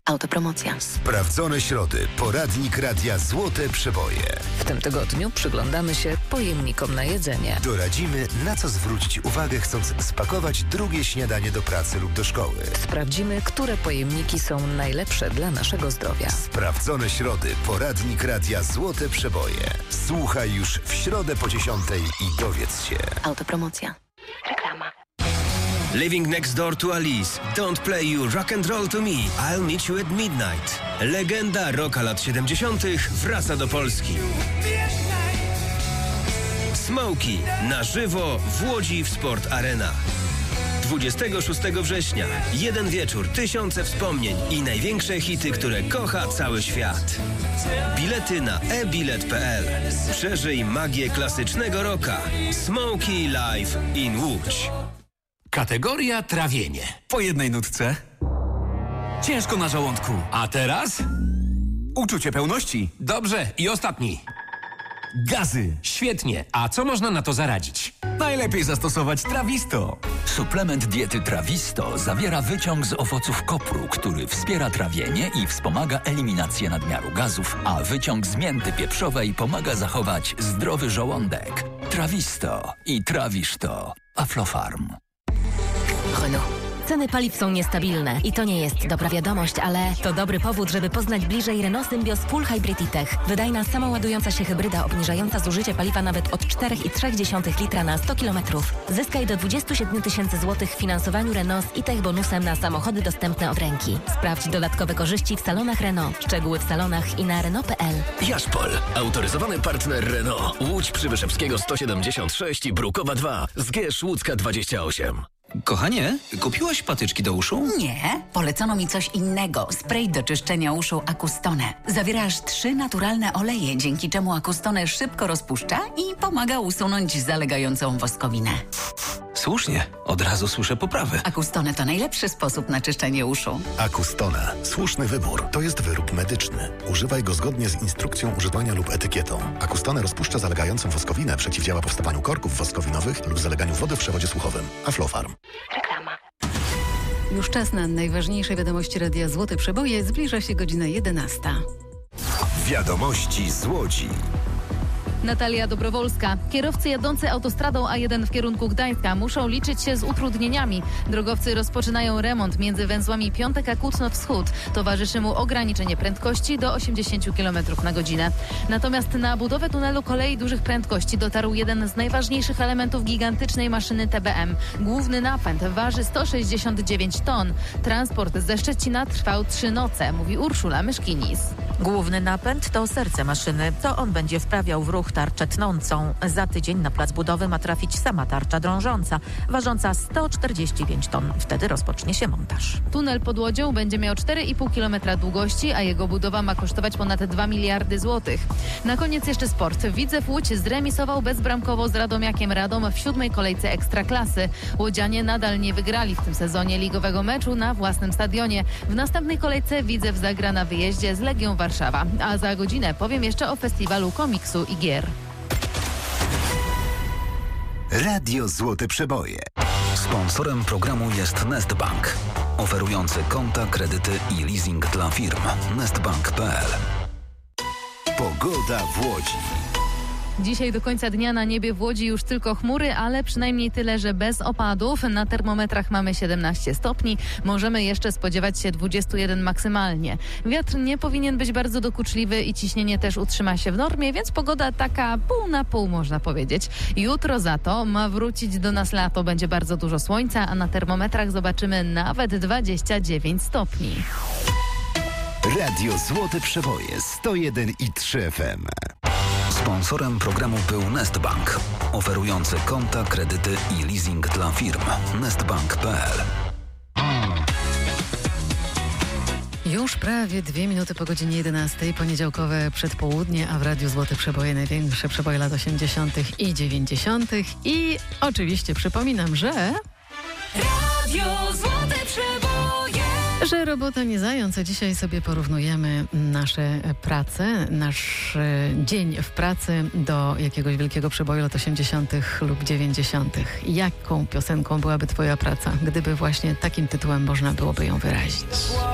Autopromocja. Sprawdzone środy. Poradnik Radia Złote Przeboje. W tym tygodniu przyglądamy się pojemnikom na jedzenie. Doradzimy, na co zwrócić uwagę, chcąc spakować drugie śniadanie do pracy lub do szkoły. Sprawdzimy, które pojemniki są najlepsze dla naszego zdrowia. Sprawdzone środy. Poradnik Radia Złote Przeboje. Słuchaj już w środę po 10:00 i dowiedz się. Autopromocja. Reklama. Living Next Door to Alice. Don't play you rock and roll to me. I'll meet you at midnight. Legenda rocka lat 70. wraca do Polski. Smokey na żywo w Łodzi w Sport Arena. 26 września. Jeden wieczór, tysiące wspomnień i największe hity, które kocha cały świat. Bilety na ebilet.pl. Przeżyj magię klasycznego rocka. Smokey Live in Łódź. Kategoria trawienie. Po jednej nutce. Ciężko na żołądku. A teraz? Uczucie pełności. Dobrze. I ostatni. Gazy. Świetnie. A co można na to zaradzić? Najlepiej zastosować Trawisto. Suplement diety Trawisto zawiera wyciąg z owoców kopru, który wspiera trawienie i wspomaga eliminację nadmiaru gazów, a wyciąg z mięty pieprzowej pomaga zachować zdrowy żołądek. Trawisto i trawisz to. Aflofarm. Renault. Ceny paliw są niestabilne i to nie jest dobra wiadomość, ale to dobry powód, żeby poznać bliżej Renault Symbioz Full Hybrid e-Tech. Wydajna, samoładująca się hybryda obniżająca zużycie paliwa nawet od 4,3 litra na 100 km. Zyskaj do 27 000 złotych w finansowaniu Renault z e-Tech bonusem na samochody dostępne od ręki. Sprawdź dodatkowe korzyści w salonach Renault. Szczegóły w salonach i na Renault.pl. Jaszpol. Autoryzowany partner Renault. Łódź Przybyszewskiego 176 i Brukowa 2. Zgierz Łódzka 28. Kochanie, kupiłaś patyczki do uszu? Nie, polecono mi coś innego. Spray do czyszczenia uszu Acustone. Zawiera aż 3 naturalne oleje, dzięki czemu Acustone szybko rozpuszcza i pomaga usunąć zalegającą woskowinę. Słusznie, od razu słyszę poprawy. Acustone to najlepszy sposób na czyszczenie uszu. Acustone. Słuszny wybór. To jest wyrób medyczny. Używaj go zgodnie z instrukcją używania lub etykietą. Acustone rozpuszcza zalegającą woskowinę, przeciwdziała powstawaniu korków woskowinowych lub zaleganiu wody w przewodzie słuchowym. Aflofarm. Reklama. Już czas na najważniejsze wiadomości Radia Złote Przeboje. Zbliża się godzina 11. Wiadomości z Łodzi. Natalia Dobrowolska. Kierowcy jadący autostradą A1 w kierunku Gdańska muszą liczyć się z utrudnieniami. Drogowcy rozpoczynają remont między węzłami Piątek a Kutno-Wschód. Towarzyszy mu ograniczenie prędkości do 80 km na godzinę. Natomiast na budowę tunelu kolei dużych prędkości dotarł jeden z najważniejszych elementów gigantycznej maszyny TBM. Główny napęd waży 169 ton. Transport ze Szczecina trwał 3 noce, mówi Urszula Myszkinis. Główny napęd to serce maszyny. To on będzie wprawiał w ruch tarczę tnącą. Za tydzień na plac budowy ma trafić sama tarcza drążąca, ważąca 145 ton. Wtedy rozpocznie się montaż. Tunel pod Łodzią będzie miał 4,5 km długości, a jego budowa ma kosztować ponad 2 miliardy złotych. Na koniec jeszcze sport. Widzew Łódź zremisował bezbramkowo z Radomiakiem Radom w 7. kolejce Ekstraklasy. Łodzianie nadal nie wygrali w tym sezonie ligowego meczu na własnym stadionie. W następnej kolejce Widzew zagra na wyjeździe z Legią Warszawa. A za godzinę powiem jeszcze o festiwalu komiksu i gier. Radio Złote Przeboje. Sponsorem programu jest Nestbank, oferujący konta, kredyty i leasing dla firm. Nestbank.pl. Pogoda w Łodzi. Dzisiaj do końca dnia na niebie w Łodzi już tylko chmury, ale przynajmniej tyle, że bez opadów. Na termometrach mamy 17 stopni. Możemy jeszcze spodziewać się 21 maksymalnie. Wiatr nie powinien być bardzo dokuczliwy i ciśnienie też utrzyma się w normie, więc pogoda taka pół na pół, można powiedzieć. Jutro za to ma wrócić do nas lato. Będzie bardzo dużo słońca, a na termometrach zobaczymy nawet 29 stopni. Radio Złote Przeboje 101,3 FM. Sponsorem programu był Nestbank, oferujący konta, kredyty i leasing dla firm. Nestbank.pl. Już prawie 2 minuty po godzinie 11, poniedziałkowe przedpołudnie, a w Radiu Złote Przeboje największe przeboje lat 80. i 90. I oczywiście przypominam, że... Radio Złote Przeboje. Że robota nie zając, a dzisiaj sobie porównujemy nasze prace, nasz dzień w pracy do jakiegoś wielkiego przeboju lat 80. lub 90. Jaką piosenką byłaby twoja praca, gdyby właśnie takim tytułem można byłoby ją wyrazić?